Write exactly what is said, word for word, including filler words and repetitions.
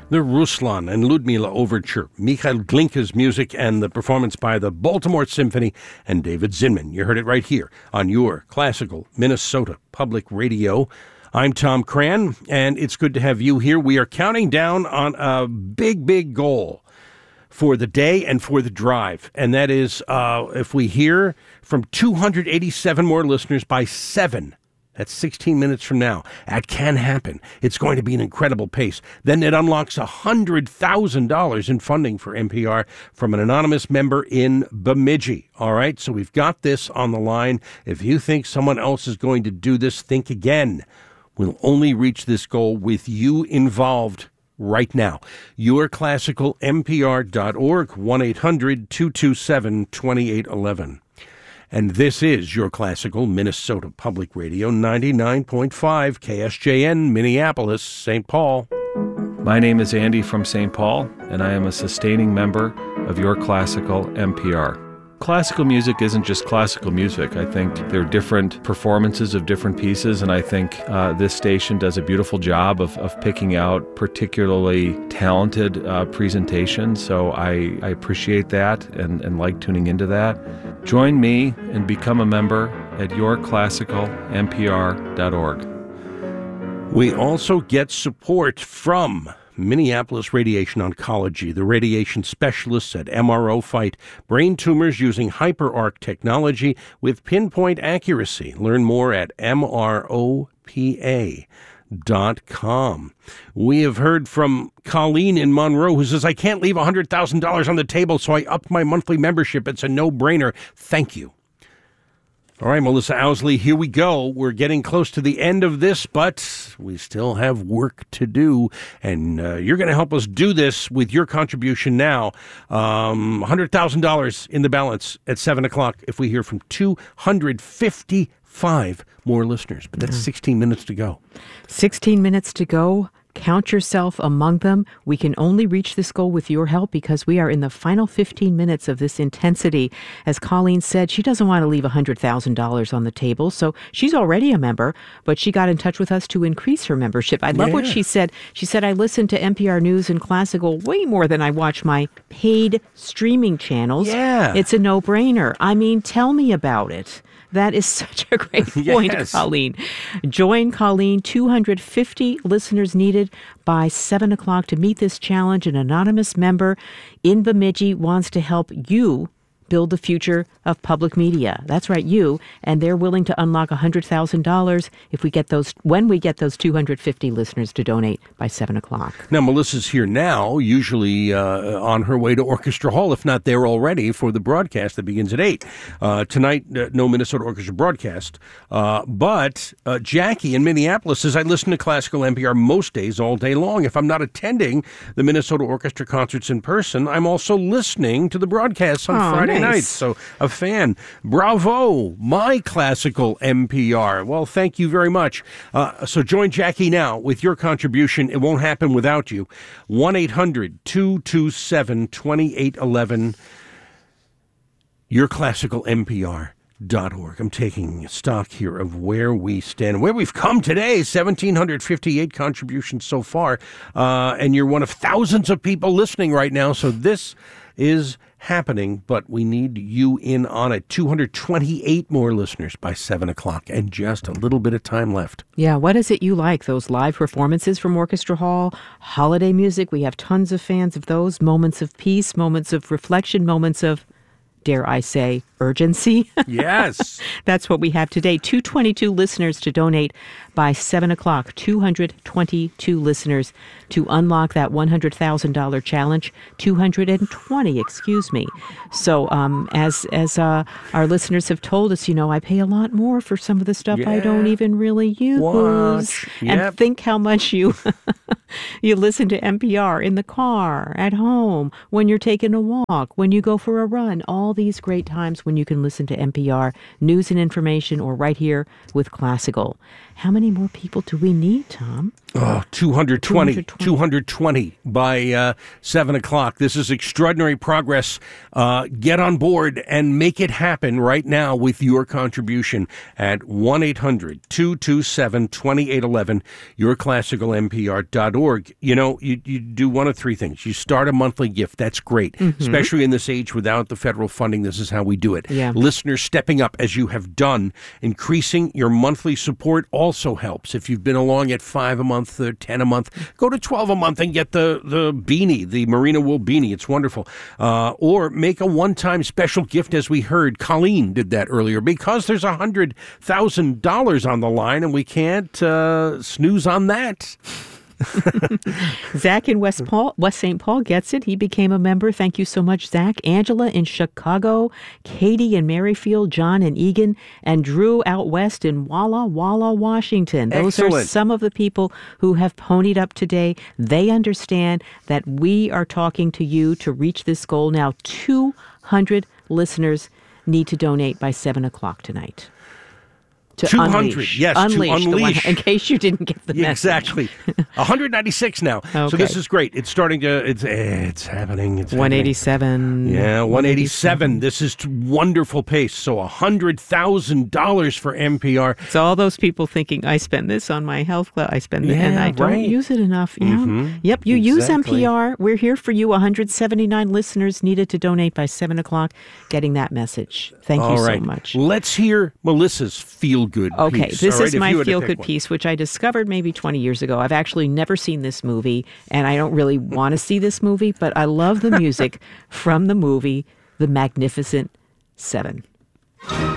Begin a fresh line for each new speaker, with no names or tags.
the Ruslan and Ludmila Overture, Mikhail Glinka's music, and the performance by the Baltimore Symphony and David Zinman. You heard it right here on your classical Minnesota Public Radio. I'm Tom Cran, and it's good to have you here. We are counting down on a big, big goal for the day and for the drive, and that is uh, if we hear from two hundred eighty-seven more listeners by seven. That's sixteen minutes from now. That can happen. It's going to be an incredible pace. Then it unlocks one hundred thousand dollars in funding for N P R from an anonymous member in Bemidji. All right, so we've got this on the line. If you think someone else is going to do this, think again. We'll only reach this goal with you involved right now. your classical n p r dot org, one eight hundred two two seven two eight one one. And this is Your Classical Minnesota Public Radio, ninety-nine point five K S J N, Minneapolis, Saint Paul.
My name is Andy from Saint Paul, and I am a sustaining member of Your Classical N P R. Classical music isn't just classical music. I think there are different performances of different pieces, and I think uh, this station does a beautiful job of, of picking out particularly talented uh, presentations, so I, I appreciate that and, and like tuning into that. Join me and become a member at your classical n p r dot org.
We also get support from Minneapolis Radiation Oncology, the radiation specialists at M R O fight brain tumors using HyperArc technology with pinpoint accuracy. Learn more at M R O P A dot com. We have heard from Colleen in Monroe, who says, I can't leave one hundred thousand dollars on the table, so I upped my monthly membership. It's a no-brainer. Thank you. All right, Melissa Owsley, here we go. We're getting close to the end of this, but we still have work to do. And uh, you're going to help us do this with your contribution now. Um, one hundred thousand dollars in the balance at seven o'clock if we hear from two hundred fifty-five more listeners. But that's sixteen minutes to go.
sixteen minutes to go. Count yourself among them. We can only reach this goal with your help because we are in the final fifteen minutes of this intensity. As Colleen said, she doesn't want to leave one hundred thousand dollars on the table, so she's already a member, but she got in touch with us to increase her membership. I love yeah. what she said. She said, I listen to N P R News and Classical way more than I watch my paid streaming channels.
Yeah.
It's a no-brainer. I mean, tell me about it. That is such a great point,
yes.
Colleen. Join Colleen, two hundred fifty listeners needed by seven o'clock to meet this challenge. An anonymous member in Bemidji wants to help you build the future of public media. That's right, you. And they're willing to unlock one hundred thousand dollars if we get those, when we get those two hundred fifty listeners to donate by seven o'clock.
Now, Melissa's here now, usually uh, on her way to Orchestra Hall, if not there already, for the broadcast that begins at eight. Uh, tonight, uh, no Minnesota Orchestra broadcast. Uh, but uh, Jackie in Minneapolis says, I listen to classical N P R most days, all day long. If I'm not attending the Minnesota Orchestra concerts in person, I'm also listening to the broadcasts on
oh,
Friday
nice.
nights. So a fan. Bravo, my classical N P R. Well, thank you very much. Uh, so join Jackie now with your contribution. It won't happen without you. one eight hundred two two seven two eight one one. your classical n p r dot org. I'm taking stock here of where we stand, where we've come today. one thousand seven hundred fifty-eight contributions so far. Uh, and you're one of thousands of people listening right now. So this is happening, but we need you in on it. two hundred twenty-eight more listeners by seven o'clock and just a little bit of time left.
Yeah, what is it you like? Those live performances from Orchestra Hall, holiday music. We have tons of fans of those. Moments of peace, moments of reflection, moments of, dare I say, urgency.
Yes.
That's what we have today. two hundred twenty-two listeners to donate by seven o'clock. two hundred twenty-two listeners to unlock that one hundred thousand dollars challenge. two hundred twenty, excuse me. So um, as as uh, our listeners have told us, you know, I pay a lot more for some of the stuff
yeah.
I don't even really use.
Watch.
And
Yep.
think how much you you listen to N P R in the car, at home, when you're taking a walk, when you go for a run, all these great times when you can listen to N P R news and information, or right here with Classical. How many more people do we need, Tom?
Oh, two hundred twenty.
two hundred twenty.
two hundred twenty by uh, seven o'clock. This is extraordinary progress. Uh, get on board and make it happen right now with your contribution at one eight hundred two two seven two eight one one, your classical m p r dot org. You know, you, you do one of three things. You start a monthly gift. That's great, mm-hmm. especially in this age without the federal funding. This is how we do it.
Yeah.
Listeners stepping up as you have done. Increasing your monthly support also helps. If you've been along at five a month, or ten a month, go to twelve a month and get the, the beanie, the merino wool beanie. It's wonderful. Uh, or make a one-time special gift, as we heard. Colleen did that earlier, because there's one hundred thousand dollars on the line, and we can't uh, snooze on that.
Zach in West Paul, West Saint Paul gets it. He became a member. Thank you so much, Zach. Angela in Chicago, Katie in Merrifield, John in Egan, and Drew out west in Walla Walla, Washington. Those
Excellent.
are some of the people who have ponied up today. They understand that we are talking to you to reach this goal. Now, two hundred listeners need to donate by seven o'clock tonight. To
two hundred,
unleash.
yes,
unleash
to unleash.
The one, in case you didn't get the
Yeah,
message.
exactly. one hundred ninety-six now.
Okay.
So this is great. It's starting to, it's it's happening. It's
one
happening.
eighty-seven.
Yeah, one eighty-seven. This is t- wonderful pace. So one hundred thousand dollars for N P R.
So all those people thinking, I spend this on my health club, I spend it, and
Yeah,
I don't
right.
use it enough. Yeah.
Mhm.
Yep, you use M
Exactly.
P R. We're here for you. one hundred seventy-nine listeners needed to donate by seven o'clock, getting that message. Thank
All
you
right.
so much.
Let's hear Melissa's feel-good
Okay,
piece.
this
All right,
is
if
my
you had to
feel-good
pick one.
piece, which I discovered maybe twenty years ago. I've actually never seen this movie, and I don't really want to see this movie, but I love the music from the movie The Magnificent Seven.